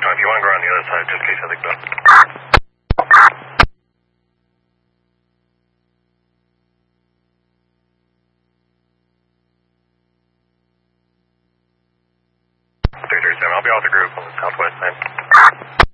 If you want to go around the other side, just in case I think that. I'll be out with the group on the southwest side.